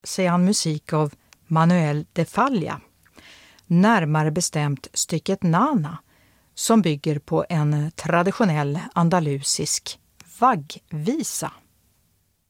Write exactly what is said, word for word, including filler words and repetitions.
sig an musik av Manuel de Falla, närmare bestämt stycket Nana, som bygger på en traditionell andalusisk vaggvisa.